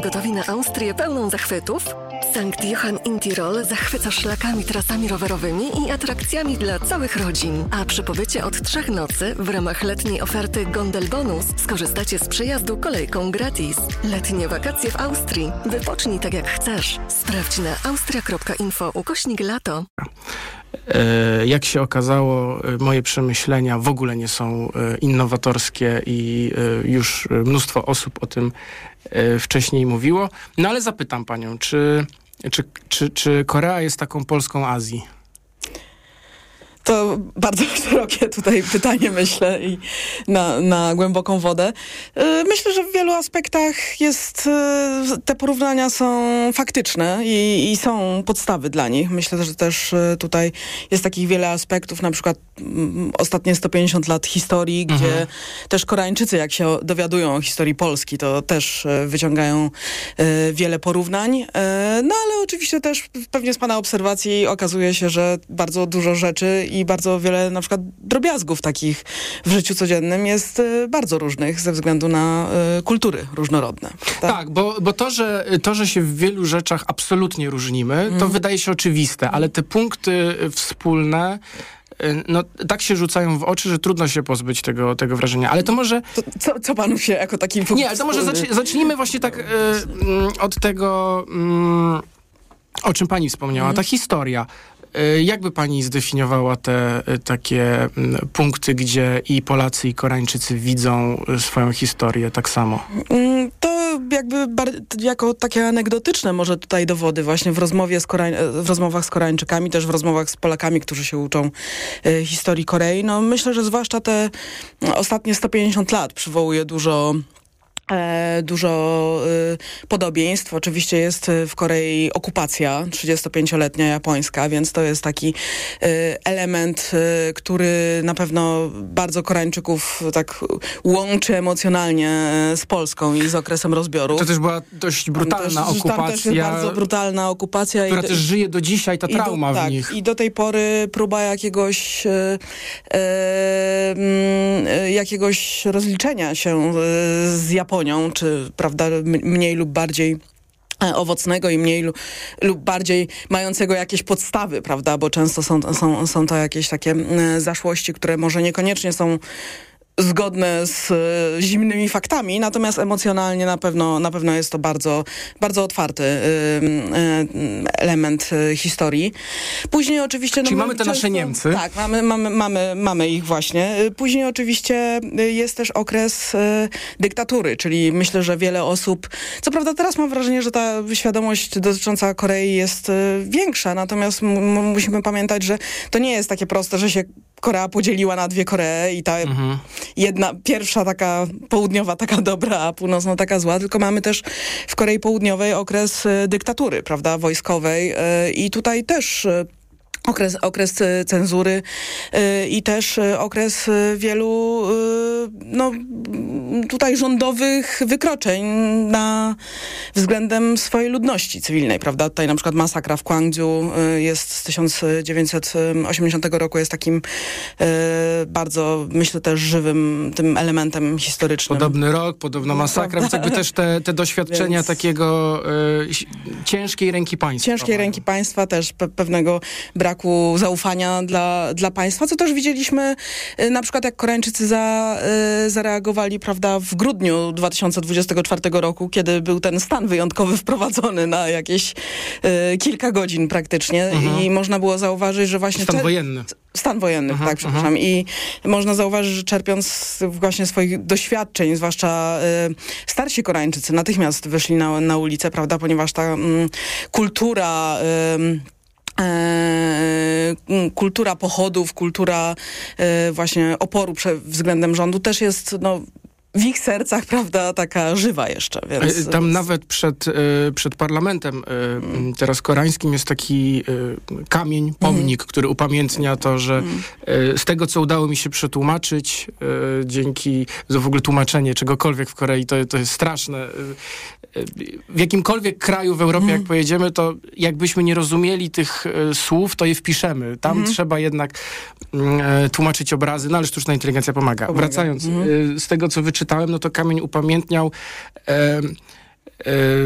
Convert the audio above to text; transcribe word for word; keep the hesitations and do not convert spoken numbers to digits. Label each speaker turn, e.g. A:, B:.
A: Gotowi na Austrię pełną zachwytów? Sankt Johann in Tirol zachwyca szlakami, trasami rowerowymi i atrakcjami dla całych rodzin. A przy pobycie od trzech nocy w ramach letniej oferty Gondel Bonus skorzystacie z przejazdu kolejką gratis. Letnie wakacje w Austrii. Wypocznij tak jak chcesz. Sprawdź na austria kropka info ukośnik lato.
B: Jak się okazało, moje przemyślenia w ogóle nie są innowatorskie i już mnóstwo osób o tym wcześniej mówiło. No ale zapytam panią, czy, czy, czy, czy Korea jest taką Polską Azji?
C: To bardzo szerokie tutaj pytanie, myślę, i na, na głęboką wodę. Myślę, że w wielu aspektach jest, te porównania są faktyczne i, i są podstawy dla nich. Myślę, że też tutaj jest takich wiele aspektów, na przykład ostatnie sto pięćdziesiąt lat historii, mhm. gdzie też Koreańczycy, jak się dowiadują o historii Polski, to też wyciągają wiele porównań. No ale oczywiście też pewnie z pana obserwacji okazuje się, że bardzo dużo rzeczy i bardzo wiele na przykład drobiazgów takich w życiu codziennym jest y, bardzo różnych ze względu na y, kultury różnorodne. Tak,
B: tak bo, bo to, że, to, że się w wielu rzeczach absolutnie różnimy, mm. to wydaje się oczywiste, ale te punkty wspólne no tak się rzucają w oczy, że trudno się pozbyć tego, tego wrażenia. Ale to może...
C: To, co, co panu się jako taki punkt
B: Nie, ale to może zacz, zacznijmy właśnie tak y, y, od tego, y, o czym pani wspomniała, mm. ta historia. Jak by pani zdefiniowała te takie punkty, gdzie i Polacy, i Koreańczycy widzą swoją historię tak samo?
C: To jakby bar- jako takie anegdotyczne może tutaj dowody właśnie w rozmowie z Koreań- w rozmowach z Koreańczykami, też w rozmowach z Polakami, którzy się uczą y, historii Korei. No myślę, że zwłaszcza te ostatnie sto pięćdziesiąt lat przywołuje dużo E, dużo y, podobieństw. Oczywiście jest w Korei okupacja trzydziestopięcioletnia japońska, więc to jest taki y, element, y, który na pewno bardzo Koreańczyków tak łączy emocjonalnie z Polską i z okresem rozbiorów.
B: To też była dość brutalna
C: też,
B: okupacja.
C: Tam też jest bardzo brutalna okupacja.
B: Która
C: i do,
B: też żyje do dzisiaj, ta trauma
C: do,
B: w
C: tak,
B: nich.
C: I do tej pory próba jakiegoś y, y, jakiegoś rozliczenia się y, z Japonią, czy prawda, mniej lub bardziej owocnego i mniej lub, lub bardziej mającego jakieś podstawy, prawda, bo często są, są, są to jakieś takie zaszłości, które może niekoniecznie są zgodne z e, zimnymi faktami, natomiast emocjonalnie na pewno, na pewno jest to bardzo, bardzo otwarty e, e, element e, historii. Później oczywiście...
B: Czyli
C: no,
B: mamy te
C: często,
B: nasze Niemcy.
C: Tak, mamy, mamy, mamy, mamy ich właśnie. Później oczywiście jest też okres e, dyktatury, czyli myślę, że wiele osób... Co prawda teraz mam wrażenie, że ta świadomość dotycząca Korei jest e, większa, natomiast m- m- musimy pamiętać, że to nie jest takie proste, że się Korea podzieliła na dwie Koree i ta mhm. jedna, pierwsza taka południowa, taka dobra, a północna taka zła, tylko mamy też w Korei Południowej okres y, dyktatury, prawda, wojskowej y, i tutaj też y, Okres, okres cenzury y, i też y, okres y, wielu y, no, tutaj rządowych wykroczeń na względem swojej ludności cywilnej, prawda? Tutaj na przykład masakra w Kwangju y, jest z tysiąc dziewięćset osiemdziesiątego roku, jest takim y, bardzo, myślę, też żywym tym elementem historycznym.
B: Podobny rok, podobna masakra, więc jakby też te, te doświadczenia więc... takiego y, ciężkiej ręki państwa.
C: Ciężkiej ręki państwa, też pe- pewnego braku zaufania dla, dla państwa, co też widzieliśmy na przykład jak Koreańczycy za, y, zareagowali, prawda, w grudniu dwa tysiące dwudziestego czwartego roku, kiedy był ten stan wyjątkowy wprowadzony na jakieś y, kilka godzin praktycznie mhm. i można było zauważyć, że właśnie...
B: Stan
C: czer-
B: wojenny.
C: Stan wojenny, mhm, tak, przepraszam. Mhm. I można zauważyć, że czerpiąc właśnie swoich doświadczeń, zwłaszcza y, starsi Koreańczycy natychmiast wyszli na, na ulicę, prawda, ponieważ ta y, kultura... Y, E, kultura pochodów, kultura e, właśnie oporu prze, względem rządu też jest no, w ich sercach, prawda, taka żywa jeszcze. Więc,
B: Tam
C: więc...
B: nawet przed, y, przed parlamentem y, teraz koreańskim jest taki y, kamień, pomnik, mm. który upamiętnia to, że y, z tego, co udało mi się przetłumaczyć, y, dzięki, że w ogóle tłumaczenie czegokolwiek w Korei, to, to jest straszne. Y, y, w jakimkolwiek kraju w Europie, mm. jak pojedziemy, to jakbyśmy nie rozumieli tych y, słów, to je wpiszemy. Tam mm. trzeba jednak y, tłumaczyć obrazy, no ale sztuczna inteligencja pomaga. pomaga. Wracając, mm. y, z tego, co wyczytałem, no to kamień upamiętniał e, e,